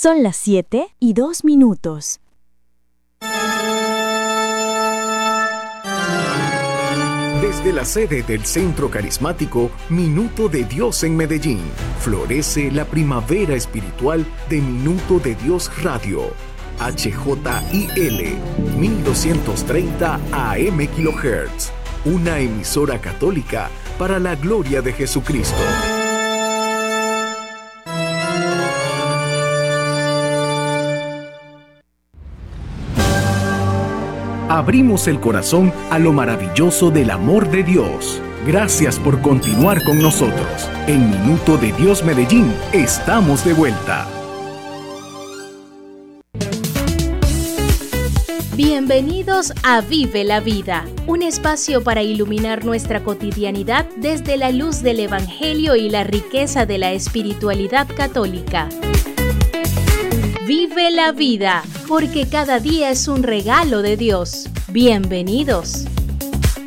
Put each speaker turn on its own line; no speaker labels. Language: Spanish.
Son las 7:02.
Desde la sede del Centro Carismático Minuto de Dios en Medellín, florece la primavera espiritual de Minuto de Dios Radio. HJIL 1230 AM kHz, una emisora católica para la gloria de Jesucristo. Abrimos el corazón a lo maravilloso del amor de Dios. Gracias por continuar con nosotros. En Minuto de Dios Medellín, estamos de vuelta.
Bienvenidos a Vive la Vida, un espacio para iluminar nuestra cotidianidad desde la luz del Evangelio y la riqueza de la espiritualidad católica. Vive la vida, porque cada día es un regalo de Dios. Bienvenidos.